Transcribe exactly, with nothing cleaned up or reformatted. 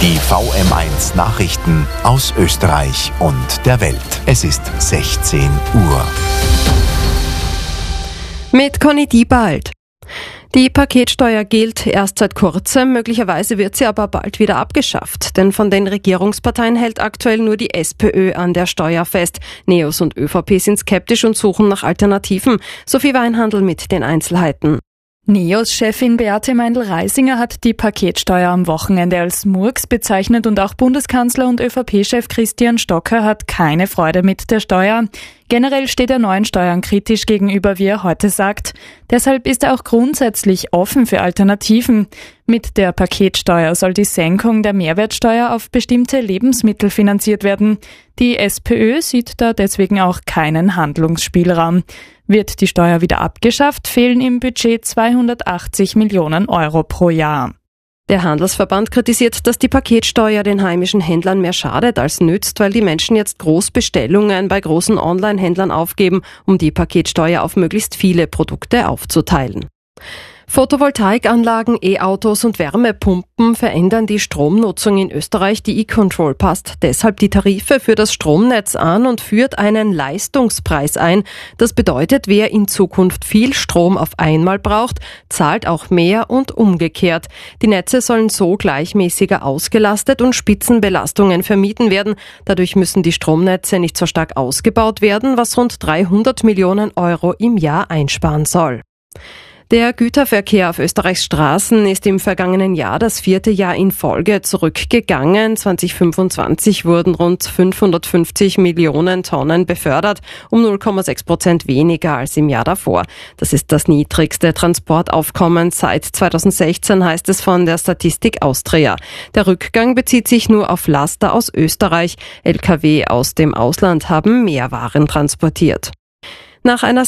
Die V M eins Nachrichten aus Österreich und der Welt. Es ist sechzehn Uhr. Mit Conny Diebald. Die Paketsteuer gilt erst seit kurzem, möglicherweise wird sie aber bald wieder abgeschafft, denn von den Regierungsparteien hält aktuell nur die SPÖ an der Steuer fest. NEOS und ÖVP sind skeptisch und suchen nach Alternativen. Sophie Weinhandl mit den Einzelheiten. NEOS-Chefin Beate Meindl-Reisinger hat die Paketsteuer am Wochenende als Murks bezeichnet und auch Bundeskanzler und ÖVP-Chef Christian Stocker hat keine Freude mit der Steuer. Generell steht er neuen Steuern kritisch gegenüber, wie er heute sagt. Deshalb ist er auch grundsätzlich offen für Alternativen. Mit der Paketsteuer soll die Senkung der Mehrwertsteuer auf bestimmte Lebensmittel finanziert werden. Die SPÖ sieht da deswegen auch keinen Handlungsspielraum. Wird die Steuer wieder abgeschafft, fehlen im Budget zweihundertachtzig Millionen Euro pro Jahr. Der Handelsverband kritisiert, dass die Paketsteuer den heimischen Händlern mehr schadet als nützt, weil die Menschen jetzt Großbestellungen bei großen Online-Händlern aufgeben, um die Paketsteuer auf möglichst viele Produkte aufzuteilen. Photovoltaikanlagen, E-Autos und Wärmepumpen verändern die Stromnutzung in Österreich. Die E-Control passt deshalb die Tarife für das Stromnetz an und führt einen Leistungspreis ein. Das bedeutet, wer in Zukunft viel Strom auf einmal braucht, zahlt auch mehr und umgekehrt. Die Netze sollen so gleichmäßiger ausgelastet und Spitzenbelastungen vermieden werden. Dadurch müssen die Stromnetze nicht so stark ausgebaut werden, was rund dreihundert Millionen Euro im Jahr einsparen soll. Der Güterverkehr auf Österreichs Straßen ist im vergangenen Jahr das vierte Jahr in Folge zurückgegangen. zwanzig fünfundzwanzig wurden rund fünfhundertfünfzig Millionen Tonnen befördert, um null Komma sechs Prozent weniger als im Jahr davor. Das ist das niedrigste Transportaufkommen seit zweitausendsechzehn, heißt es von der Statistik Austria. Der Rückgang bezieht sich nur auf Laster aus Österreich. L K W aus dem Ausland haben mehr Waren transportiert. Nach einer